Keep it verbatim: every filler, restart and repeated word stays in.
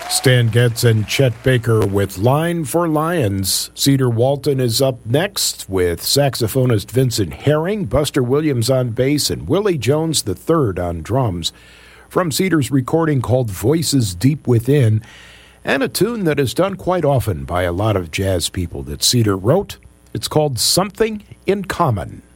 Stan Getz and Chet Baker with Line for Lions. Cedar Walton is up next with saxophonist Vincent Herring, Buster Williams on bass, and Willie Jones the third on drums. From Cedar's recording called Voices Deep Within, and a tune that is done quite often by a lot of jazz people that Cedar wrote. It's called Something in Common.